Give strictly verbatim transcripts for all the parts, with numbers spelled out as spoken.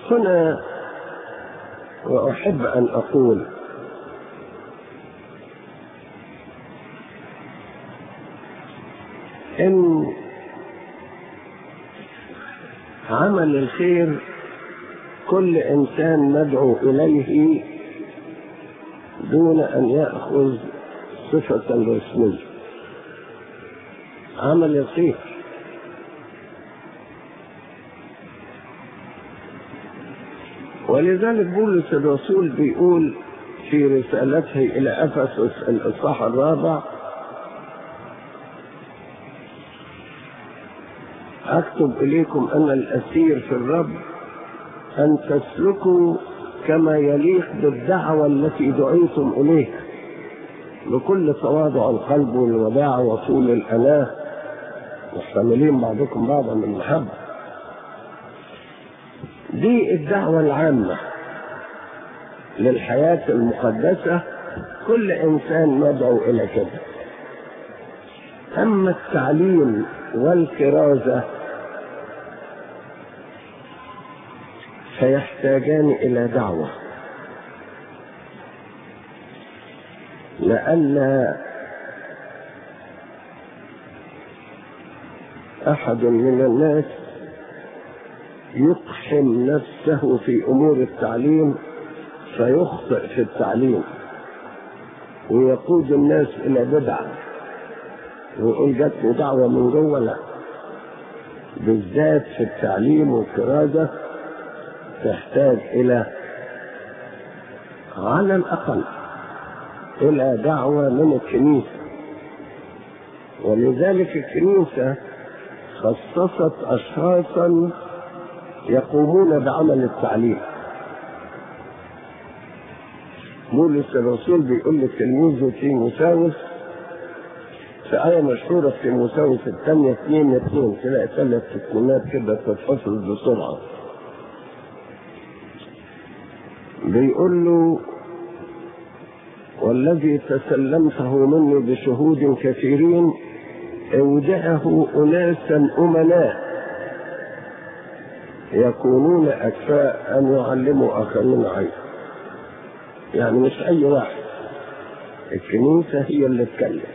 هنا وأحب أن أقول إن عمل الخير كل إنسان ندعو إليه دون أن يأخذ صفة رسمية. عمل الخير ولذلك بولس الرسول بيقول في رسالته إلى أفسس الإصحاح الرابع: أكتب إليكم أنا الأسير في الرب أن تسلكوا كما يليق بالدعوة التي دعيتم إليها بكل تواضع القلب والوداع وطول الأناة، محتملين بعضكم بعضا بالمحبة. دي الدعوة العامة للحياة المقدسة، كل إنسان ندعو إلى كده. أما التعليم والكرازة فيحتاجان إلى دعوة، لأن أحد من الناس يقحم نفسه في أمور التعليم فيخطئ في التعليم ويقود الناس إلى بدعة ويقول جاتني دعوة من جوه. لا، بالذات في التعليم والكرازة تحتاج إلى على الأقل إلى دعوة من الكنيسة، ولذلك الكنيسة خصصت أشخاصا يقومون بعمل التعليم. بولس الرسول بيقول لتلميذه تيموثاوس في آية مشهورة في تيموثاوس الثانية اثنين اثنين، تلاقي ثلاث تكوينات كده تتفصل بسرعة. بيقول له: والذي تسلمته مني بشهود كثيرين اودعه أناسا أمناء يكونون أكفاء أن يعلموا آخرين عيب. يعني مش أي واحد، الكنيسة هي اللي تكلم.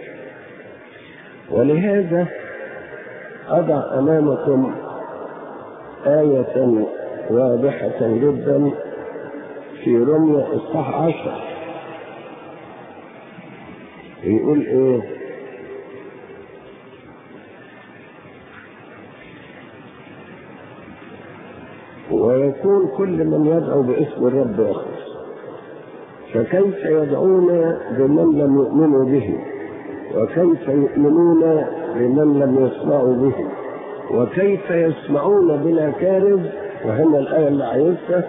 ولهذا أضع أمامكم آية واضحة جدا في رمية إصحاح عشر. يقول إيه؟ ويكون كل من يدعو باسم الرب يخلص، فكيف يدعون بمن لم يؤمنوا به؟ وكيف يؤمنون بمن لم يسمعوا به؟ وكيف يسمعون بلا كارز؟ وهنا الآية اللي عايزها: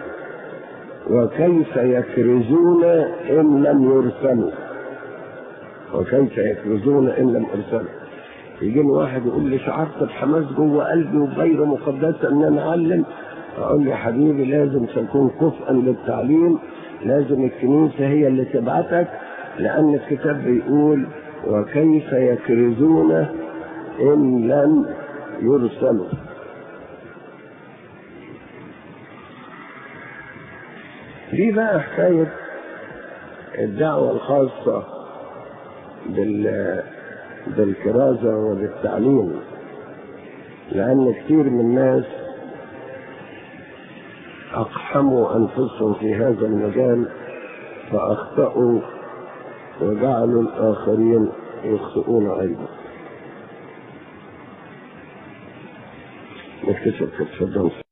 وكيف يكرزون إن لم يرسلوا. وكيف يكرزون إن لم يرسلوا. يجيني واحد يقول لي شعرت بحماس جوه قلبي وغير مقدسة ان انا اعلم، اقول لي حبيبي لازم تكون كفءا للتعليم، لازم الكنيسة هي اللي تبعتك، لان الكتاب بيقول وكيف يكرزون ان لم يرسلوا. دي بقى حكاية الدعوة الخاصة بال بالكرازة وبالتعليم، لأن كثير من الناس أقحموا أنفسهم في هذا المجال فأخطأوا وجعلوا الآخرين يخطئون أيضا. نكتشف كده.